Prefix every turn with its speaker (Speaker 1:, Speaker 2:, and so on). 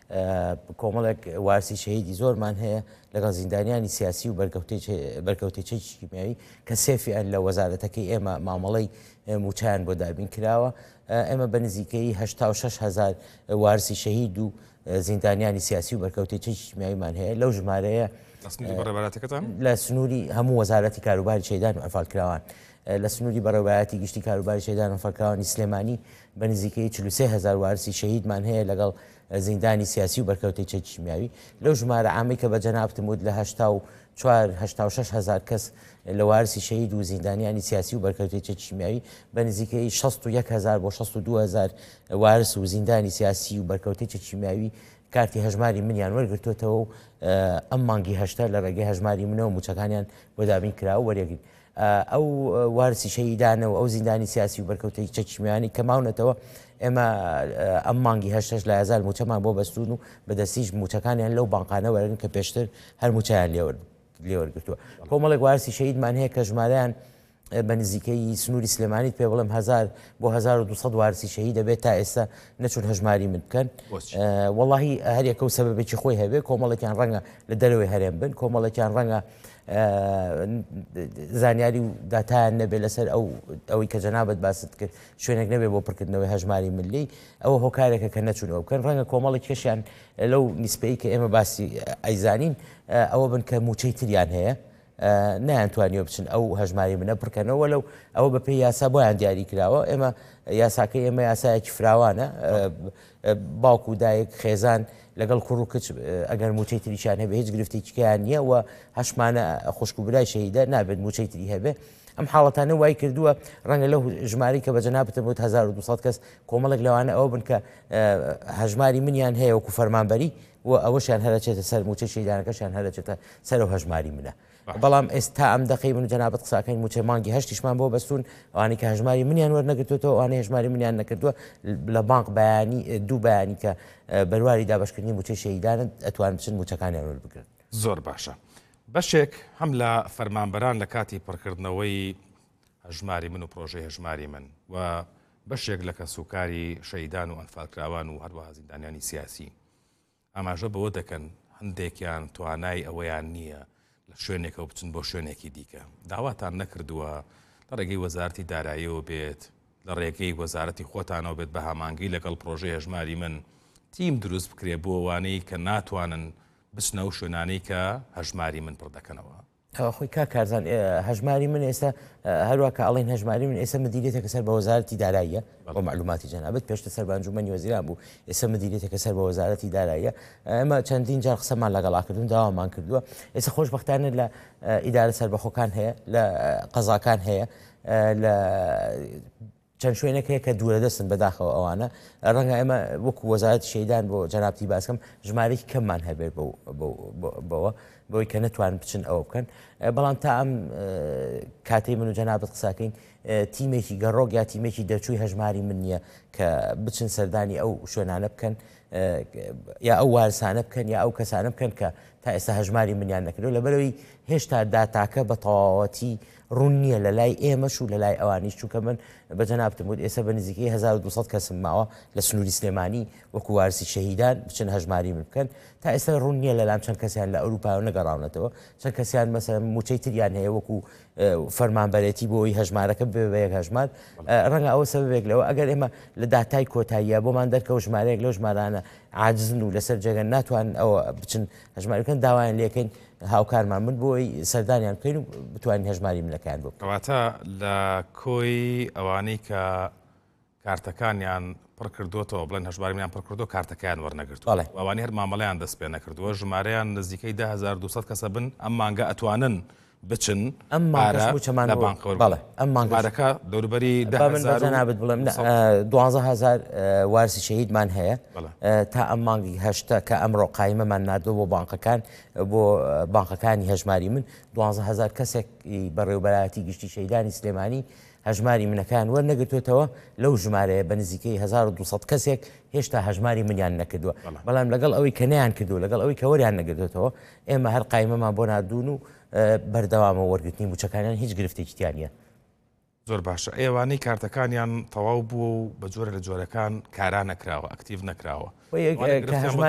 Speaker 1: کۆمەڵێک وارسی شەهیدی زۆرمان هەیە لەگەڵ زیندانیانی سیاسی و بەرکەوتێکی کیمیاوی کە سێفیان لە وەزارەتەکەی ئێمە مامەڵەی موچیان بۆ دابین کراوە. ئێمە بە نزیکەی 86,000 وارسی شەهید و زیندانیانی سیاسی و بەرکەوتێکی کیمیاویمان هەیە. لەو ژمارەیە لە سنووری هەموو وەزارەتی کاروباری شەیدان و ئەنفالکراوان، لە سنووری بەڕێوەبایەتی گشتی کاروباری شەیدان و ئەنفالکراوانی سلێمانی بە نزیکەی 43,000 وارسی شەهیدمان هەیە لەگەڵ زیندانی سیاسی و بەرکەوتێکی کیمیاوی. لەو ژمارە عامی کە بە جەنابتم وت لە 84,000 کەس لە وارسی شەهید و زیندانیانی سیاسی و بەرکەوتێکی کیمیاوی بە نزیکەی 61,000 بۆ 62,000 وارس و زیندانی سیاسی و بەرکەوتێکی کیمیاوی کارتی هەژماری منیان وەرگرتوێتەوە و ئەم مانگی هەشتا لە ڕێگەی هەژماری منەوە موچەکانیان بۆ دابین کراوە وەریەگرن. ئەو وارسی شەهیدانەوە ئەو زیندانی سیاسی و بەرکەوتێکی کیمیاوی کە ماونەتەوە ئێمە ئەم مانگی هەشتش لە 1000 موچەمان بۆ بەستون و بەدەستیش موچەکانیان لەو بانقانە وەرن کە پێشتر هەر موچیان لێوەرگرتووە. کۆمەڵێک وارسی شەهیدمان هەیە کە ژمارەیان بە نزیکەی سنووری سلێمانیت پێ بڵێم 1000 بۆ 1200 وارسی شەهید دەبێت تا ئێستا نەچون هەژماری من بکەن. وەڵاهی هەریەکە و سەبەبێکی خۆی هەبێت، کۆمەڵێکیان ڕەنگە لە دەرەوەی هەرێم بن، کۆمەڵێکیان ڕەنگە زانیاری و داتایان نەبێت لەسەر ئەوەی کە جەنابەت باست کرد شوێنێک نەبێت بۆ پڕکردنەوەی هەژماری ملی، ئەوە هۆکارێکە کە نەچوونەوە بکەن. ڕەنگە کۆمەڵێک کەشیان لەو نیسبەی کە ئێمە باسی ئەیزانین ئەوە بن کە موچەی تریان هەیە نەیانتوانیوە بچن ئەو هەژماری منە بڕکەنەوە لەو ئەوە بەپێی یاسا بۆیان دیاری کراوە. ئێمە یاساکەی ئێمە یاسایەکی فراوانە، باوکو و دایک خێزان لەگەڵ کوڕ و کچ ئەگەر موچەی تریشان هەبێ هیچ گرفتێکیان نییە و هەشمانە خوشک و برای شەهیدە نابێت موچەی تری هەبێ. ئەم حاڵەتانە وای کردووە ڕەنگە لەو ژماری کە بە جەنابەتم وت 1200 کەس کۆمەڵێک لەوانە ئەوە بن کە هەژماری منیان هەیە وەکو فەرمانبەری و ئەوەشیان هەرەچێتە سەر موچەی شەیدانەکەشیان هەرەچێتە سەر و هەژماری منە. بەڵام ئێستا ئەم دەقەی من و جەنابەت قساکەین موچەی مانگی هەشتیشمان بۆ بەستون ئەوانەی کە هەژماری منیان وەرنەگرتوێتەوە ئەوانەی هەژماری منیان نەکردووە لە بانک بەیانی دوو بەیانی کە بەرواری دابەشکردنی موچەی شەیدانن ئەتوان بچن موچەکانیان وەربگرن.
Speaker 2: زۆر باشە. بەشێک هەم لە فەرمانبەران لە کاتی پڕکردنەوەی هەژماری من و پرۆژەی هەژماری من و بەشێک لە کەسوکاری شەیدان و ئەنفالکراوان و هەروەها زیندانیانی سیاسی ئاماژە بەوە دەکەن هەندێکیان توانای ئەوەیان نییە لە شوێنێکەوە بچن بۆ شوێنێکی دیکە. داواتان نەکردووە لە ڕێگەی وەزارەتی داراییەوە بێت، لە ڕێگەی وەزارەتی خۆتانەوە بێت بە هەمانگی لەگەڵ پرۆژەی هەژماری من تیم دروست بکرێ بۆ ئەوانەی کە ناتوانن بچنە و شوێنانەی کە هەژماری من پڕ دەکەنەوە؟
Speaker 1: خۆی کارزان هەژماری من ئێستا هەروە کە ئەڵێن هەژماری من ئێستا مدیرێتێکە سەر بە وەزارەتی داراییە بۆ معلوماتی جەنابەت، پێشتە سەر بە ئەنجومەنی وەزیران بوو، ئێستا مدیرێتێکە سەر بە وەزارەتی داراییە. ئێمە چەندین جار قسەمان لەگەڵا کردوون، داوامان کردووە. ئێستا خۆشبەختانە لە ئیدارە سەربەخۆکان هەیە، لە قەزاکان هەیە، لە چەند شوێنێک هەیە کە دوورە دەستن بەداخەوە ئەوانە. ڕەنگە ئێمە وەکو وەزارەتی شەیدان بۆ جەنابەتی باسکەم ژمارەی کەممان هەبێت بەوە بۆی کە نەتوان بچن ئەوە بکەن. بەڵام تا ئەم کاتەی من و جەنابەت قساکەین تیمێکی گەڕۆک یا تیمێکی دەرچووی هەژماری من نییە کە بچن سەردانی ئەو شوێنانە بکەن یا ئەو وارسانە بکەن یا ئەو کەسانە بکەن کە تا ئێستا هەژماری منیان نەکردو، لەبەرەوەی هێشتا داتاکە بە تەواوەتی ڕوون نییە لە لای ئێمەش و لە لای ئەوانیش، چونکە من بە جەنابەتم وت ئێستا بە نزیکەی 1200 کەسم ماوە لە سنووری سلێمانی وەکو وارسی شەهیدان بچن هەژماری من بکەن. تا ئێستا ڕوون نییە لەلام چەند کەسیان لە ئەوروپا نەگەڕاونەتەوە، چەند کەسیان مەسەلەن موچەی تریان هەیە وەکو فەرمانبەرێتی بۆی هەژمارەکە بێ یەک هەژمار. ڕەنگە ئەوە سەبەبێک لەوە ئەگەر ئێمە لە داتای کۆتاییە بۆمان دەرکەوت ژمارەیەک لەو ژمارانە عاجزن و لەسەر جێگەن ناتوان ئەوە بچن هەژماری بکەن، داوایان لێکەین هاوکارمان من بۆی سەردانیان بکەین و بتوانین هەژماری منەکان بکەین.
Speaker 2: کەواتە لە کۆی ئەوانەی کە کارتەکانیان پڕ کردوتەوە بڵێن هەژماریان پڕ کردو کارتەکەیان وەرنەگرتووە، ئەوانەی هەر مامەڵەیان دەست پێ نەکردووە، ژمارەیان نزیکەی 10200 کەسە بن ئەم مانگە ئەتوانن بچن
Speaker 1: ئەم
Speaker 2: مانگەکە دەوروبەری
Speaker 1: جەنابەت بڵێم 12000 وارسی شەهیدمان هەیە تا ئەم مانگی هەشتا کە ئەمڕۆ قایمەمان نردووە بۆ بانقەکان بۆ بانقەکانی هەژماری من 12000 کەسێک بەڕێوەبەرایەتی گشتی شەیدانی سلێمانی هەژماری منەکان وەرنەگرتوێتەوە. لەو ژمارەیە بە نزیکەی 1200 کەسێک هێشتا هەژماری منیان نەکردووە، بەڵام لەگەڵ ئەوەی کە نەیان کردو لەگەڵ ئەوەی کە وەریان نەگرتوێتەوە ئێمە هەر قایمەمان بۆ نردوون و بەردەوامە وەرگرتنی موچەکانیان هیچ گرفتێکیان نییە.
Speaker 2: زۆر باشە. ئێوانەی کارتەکانیان تەواو بووە و بە جۆرە لە جۆرەکان کاران نەکراوە، ئەکتیڤ نەکراوە.